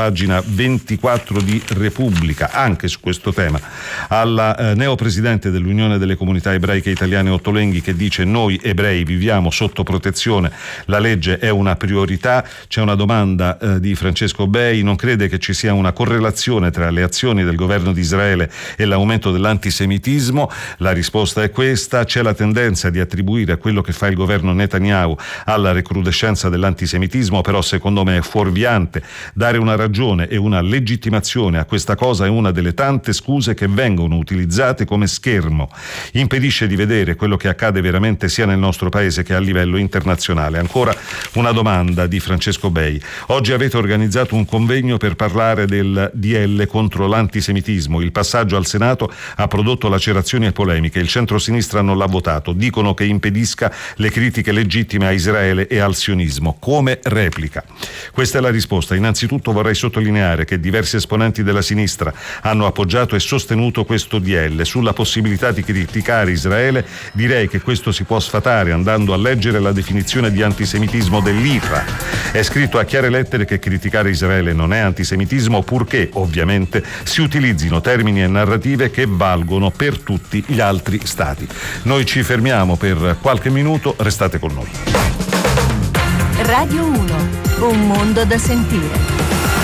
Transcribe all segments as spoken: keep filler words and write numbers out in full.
pagina ventiquattro di Repubblica, anche su questo tema. Alla eh, neopresidente dell'Unione delle Comunità Ebraiche Italiane Ottolenghi, che dice: noi ebrei viviamo sotto protezione, la legge è una priorità. C'è una domanda eh, di Francesco Bei: non crede che ci sia una correlazione tra le azioni del governo di Israele e l'aumento dell'antisemitismo? La risposta è questa: c'è la tendenza di attribuire a quello che fa il governo Netanyahu alla recrudescenza dell'antisemitismo, però secondo me è fuorviante dare una ragione e una legittimazione a questa cosa. È una delle tante scuse che vengono utilizzate come schermo, impedisce di vedere quello che accade veramente sia nel nostro paese che a livello internazionale. Ancora una domanda di Francesco Bei: oggi avete organizzato un convegno per parlare del D L contro l'antisemitismo, il passaggio al Senato ha prodotto lacerazioni e polemiche, il centro-sinistra non l'ha votato, dicono che impedisca le critiche legittime a Israele e al sionismo. Come replica? Questa è la risposta. Innanzitutto vorrei sottolineare che diversi esponenti della sinistra hanno appoggiato e sostenuto questo D L. Sulla possibilità di criticare Israele direi che questo si può sfatare andando a leggere la definizione di antisemitismo dell'I F A. È scritto a chiare lettere che criticare Israele non è antisemitismo, purché ovviamente si utilizzino termini e narrative che valgono per tutti gli altri stati. Noi ci fermiamo per qualche minuto, restate con noi. Radio uno, un mondo da sentire.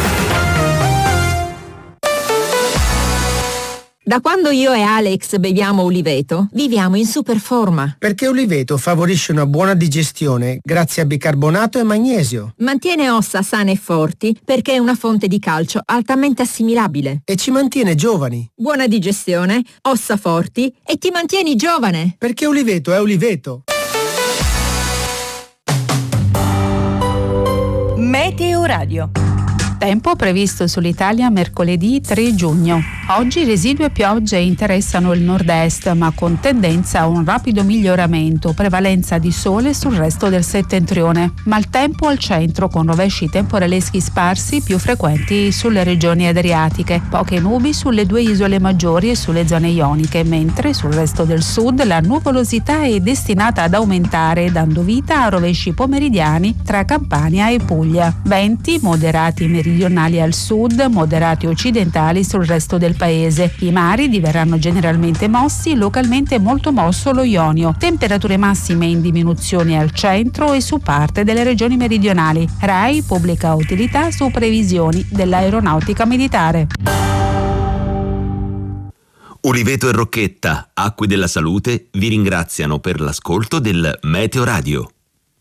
Da quando io e Alex beviamo Uliveto, viviamo in super forma. Perché Uliveto favorisce una buona digestione grazie a bicarbonato e magnesio. Mantiene ossa sane e forti perché è una fonte di calcio altamente assimilabile. E ci mantiene giovani. Buona digestione, ossa forti e ti mantieni giovane. Perché Uliveto è Uliveto. Meteo Radio. Tempo previsto sull'Italia mercoledì tre giugno. Oggi residui e piogge interessano il nord-est, ma con tendenza a un rapido miglioramento, prevalenza di sole sul resto del settentrione. Maltempo al centro con rovesci temporaleschi sparsi più frequenti sulle regioni adriatiche. Poche nubi sulle due isole maggiori e sulle zone ioniche, mentre sul resto del sud la nuvolosità è destinata ad aumentare, dando vita a rovesci pomeridiani tra Campania e Puglia. Venti moderati meridionali meridionali al sud, moderati occidentali sul resto del paese. I mari diverranno generalmente mossi, localmente molto mosso lo Ionio. Temperature massime in diminuzione al centro e su parte delle regioni meridionali. RAI pubblica utilità su previsioni dell'aeronautica militare. Uliveto e Rocchetta, Acque della Salute, vi ringraziano per l'ascolto del Meteo Radio.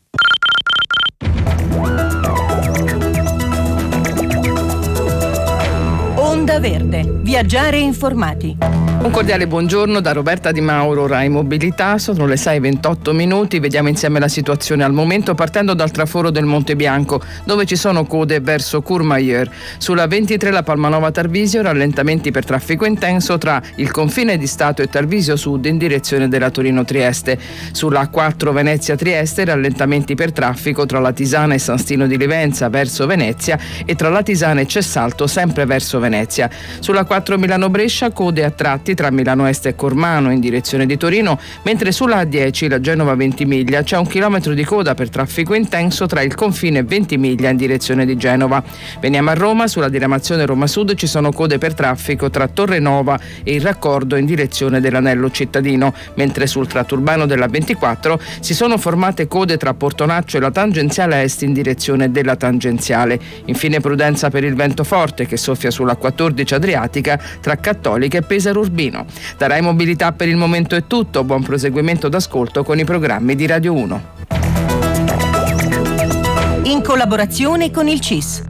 Onda Verde. Viaggiare informati. Un cordiale buongiorno da Roberta Di Mauro, Rai Mobilità. Sono le sei e ventotto minuti. Vediamo insieme la situazione al momento partendo dal traforo del Monte Bianco, dove ci sono code verso Courmayeur. Sulla ventitré la Palmanova Tarvisio, rallentamenti per traffico intenso tra il confine di Stato e Tarvisio Sud in direzione della Torino-Trieste. Sulla A quattro Venezia Trieste, rallentamenti per traffico tra la Tisana e San Stino di Livenza verso Venezia e tra la Tisana e Cessalto sempre verso Venezia. Sulla quattro Milano-Brescia, code a tratti tra Milano Est e Cormano in direzione di Torino, mentre sulla A dieci la Genova Ventimiglia c'è un chilometro di coda per traffico intenso tra il confine e Ventimiglia in direzione di Genova. Veniamo a Roma, sulla diramazione Roma Sud ci sono code per traffico tra Torre Nova e il raccordo in direzione dell'anello cittadino, mentre sul tratto urbano della ventiquattro si sono formate code tra Portonaccio e la tangenziale est in direzione della tangenziale. Infine prudenza per il vento forte che soffia sulla quattordici Adriatica tra Cattolica e Pesaro Urbino. Da Rai Mobilità per il momento è tutto, buon proseguimento d'ascolto con i programmi di Radio uno. In collaborazione con il C I S.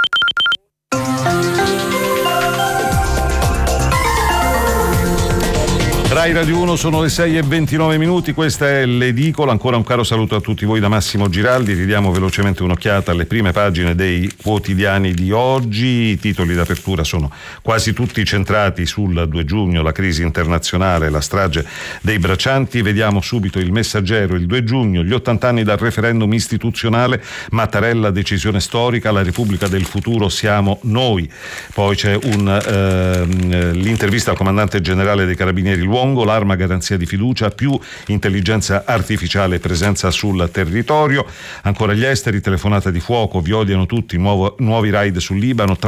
Rai Radio uno, sono le sei e ventinove minuti, questa è l'edicola. Ancora un caro saluto a tutti voi da Massimo Giraldi. Ridiamo velocemente un'occhiata alle prime pagine dei quotidiani di oggi. I titoli d'apertura sono quasi tutti centrati sul due giugno, la crisi internazionale, la strage dei braccianti. Vediamo subito il Messaggero, il due giugno, gli ottanta anni dal referendum istituzionale, Mattarella, decisione storica, la Repubblica del futuro siamo noi. Poi c'è un, eh, l'intervista al comandante generale dei Carabinieri Luongo, l'arma garanzia di fiducia, più intelligenza artificiale e presenza sul territorio. Ancora gli esteri, telefonata di fuoco, vi odiano tutti, nuovo, nuovi raid sul Libano.